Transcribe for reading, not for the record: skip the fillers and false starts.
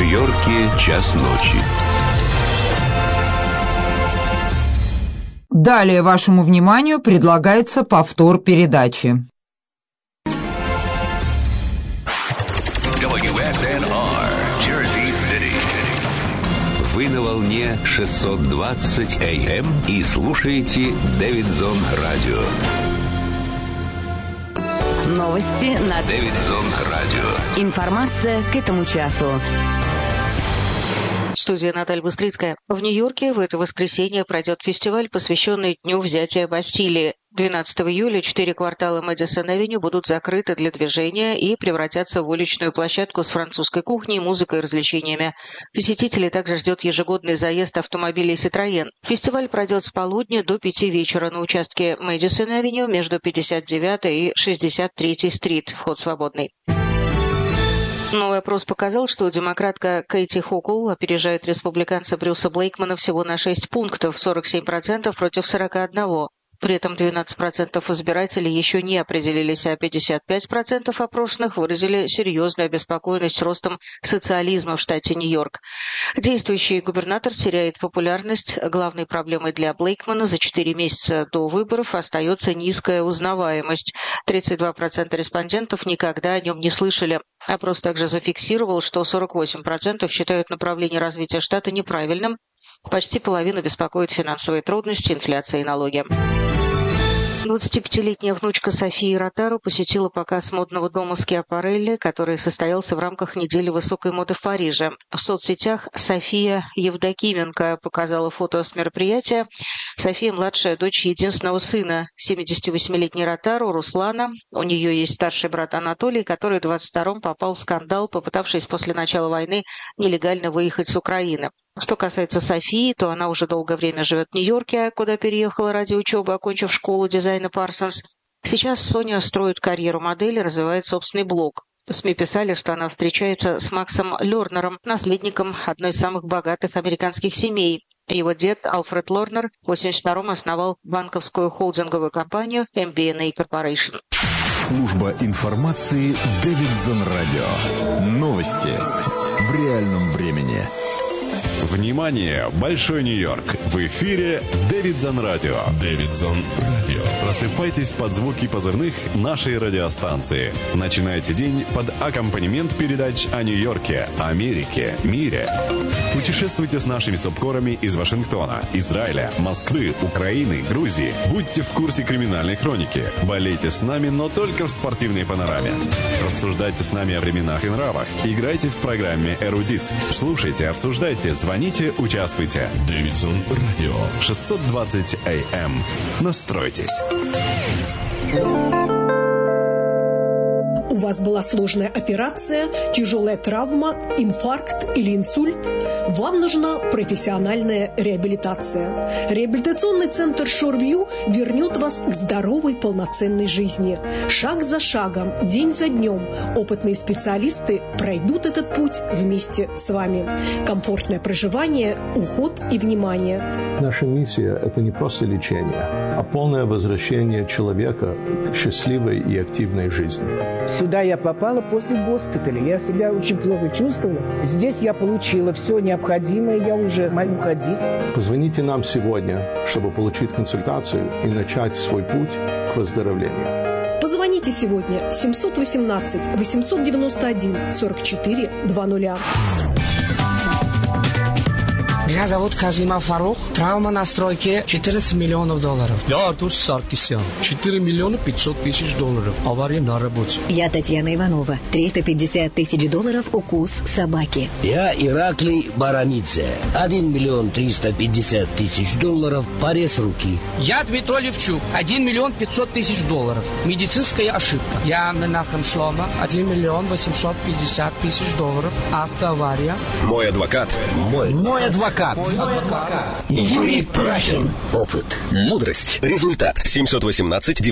Нью-Йорке час ночи. Далее вашему вниманию предлагается повтор передачи. WSNR, Jersey City. Вы на волне 620 AM и слушаете Дэвидсон Радио. Новости на Дэвидсон Радио. Информация к этому часу. Студия Наталья Быстрицкая. В Нью-Йорке в это воскресенье пройдет фестиваль, посвященный Дню взятия Бастилии. 12 июля 4 квартала Мэдисон-авеню будут закрыты для движения и превратятся в уличную площадку с французской кухней, музыкой и развлечениями. Посетителей также ждет ежегодный заезд автомобилей «Ситроен». Фестиваль пройдет с полудня до 5 вечера на участке Мэдисон-авеню между 59-й и 63-й стрит. Вход свободный. Новый опрос показал, что демократка Кэти Хокул опережает республиканца Брюса Блейкмана всего на 6 пунктов, 47% против 41%. При этом 12% избирателей еще не определились, а 55% опрошенных выразили серьезную обеспокоенность ростом социализма в штате Нью-Йорк. Действующий губернатор теряет популярность. Главной проблемой для Блейкмана за 4 месяца до выборов остается низкая узнаваемость. 32% респондентов никогда о нем не слышали. Опрос также зафиксировал, что 48% считают направление развития штата неправильным. Почти половину беспокоят финансовые трудности, инфляция и налоги. 25-летняя внучка Софии Ротару посетила показ модного дома Скиапарелли, который состоялся в рамках недели высокой моды в Париже. В соцсетях София Евдокименко показала фото с мероприятия. София – младшая дочь единственного сына, 78-летней Ротару, Руслана. У нее есть старший брат Анатолий, который в 22-м попал в скандал, попытавшись после начала войны нелегально выехать с Украины. Что касается Софии, то она уже долгое время живет в Нью-Йорке, куда переехала ради учебы, окончив школу дизайна Парсонс. Сейчас Соня строит карьеру модели, развивает собственный блог. СМИ писали, что она встречается с Максом Лернером, наследником одной из самых богатых американских семей. Его дед Альфред Лернер в 1982-м основал банковскую холдинговую компанию MBNA Corporation. Служба информации Дэвидсон Радио. Новости в реальном времени. Внимание! Большой Нью-Йорк! В эфире Дэвидсон Радио. Дэвидсон Радио. Просыпайтесь под звуки позывных нашей радиостанции. Начинайте день под аккомпанемент передач о Нью-Йорке, Америке, мире. Путешествуйте с нашими субкорами из Вашингтона, Израиля, Москвы, Украины, Грузии. Будьте в курсе криминальной хроники. Болейте с нами, но только в спортивной панораме. Рассуждайте с нами о временах и нравах. Играйте в программе «Эрудит». Слушайте, обсуждайте, звоните, участвуйте. Дэвидсон Радио. 620 AM. Настройтесь. У вас была сложная операция, тяжелая травма, инфаркт или инсульт? Вам нужна профессиональная реабилитация. Реабилитационный центр Шорвью вернет вас к здоровой, полноценной жизни. Шаг за шагом, день за днем опытные специалисты пройдут этот путь вместе с вами. Комфортное проживание, уход и внимание. Наша миссия – это не просто лечение, а полное возвращение человека к счастливой и активной жизни. Сюда я попала после госпиталя. Я себя очень плохо чувствовала. Здесь я получила все необходимое. Я уже могу ходить. Позвоните нам сегодня, чтобы получить консультацию и начать свой путь к выздоровлению. Позвоните сегодня 718-891-44-00. Меня зовут Казима Фарух. Травма на стройке $14 миллионов. Я Артур Саркисян. $4 миллиона 500 тысяч. Авария на работе. Я Татьяна Иванова. $350 тысяч. Укус собаки. Я Ираклий Барамидзе. $1 миллион 350 тысяч. Порез руки. Я Дмитрий Левчук. $1 миллион 500 тысяч. Медицинская ошибка. Я Менахем Шлома. $1 миллион 850 тысяч. Автоавария. Мой адвокат. Мой адвокат. Юрий Прахин. Опыт. Мудрость. Результат. 718